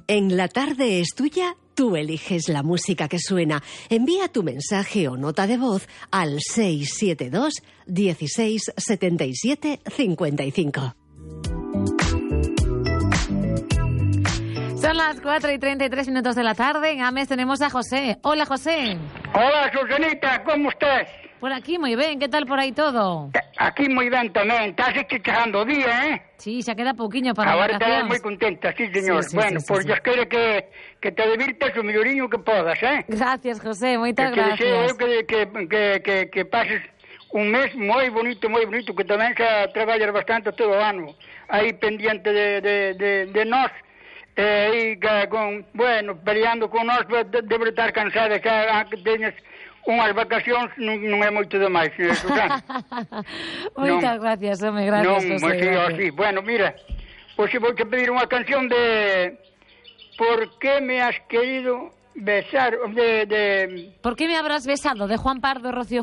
En La Tarde es Tuya, tú eliges la música que suena. Envía tu mensaje o nota de voz al 672 16 77 55. Son las 4:33 de la tarde. En Ames tenemos a José. Hola, José. Hola, Susanita, ¿cómo estás? Por aquí muy bien. ¿Qué tal por ahí todo? Aquí muy bien también. Estás escuchando día, ¿eh? Sí, se queda poquinho para ahora vacacións. estás muy contenta, sí, señor. Sí, bueno, sí, pues sí. Dios quiere que te divirtas o melloriño que podas, ¿eh? Gracias, José. Moitas que gracias. deseo que pases un mes moi bonito, que tamén xa traballas bastante todo o ano aí pendiente de nós, e peleando con nós, debe estar cansada xa que teñas unhas vacacións, non é moito demais, Susana. Moitas gracias, home, gracias, José. Sí, gracias. sí. Bueno, mira, pois vou te pedir unha canción de ¿Por qué me has querido besar? ¿Por qué me habrás besado? De Juan Pardo, Rocío